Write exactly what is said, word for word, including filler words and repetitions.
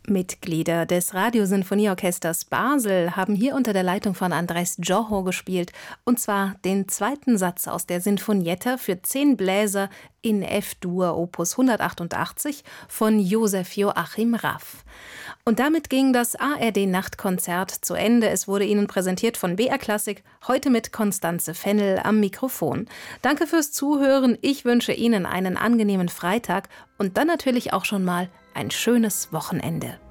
Mitglieder des Radiosinfonieorchesters Basel haben hier unter der Leitung von Andrés Joho gespielt, und zwar den zweiten Satz aus der Sinfonietta für zehn Bläser in F-Dur Opus hundertachtundachtzig von Josef Joachim Raff. Und damit ging das A R D-Nachtkonzert zu Ende. Es wurde Ihnen präsentiert von B R Klassik, heute mit Constanze Fennel am Mikrofon. Danke fürs Zuhören. Ich wünsche Ihnen einen angenehmen Freitag und dann natürlich auch schon mal ein schönes Wochenende.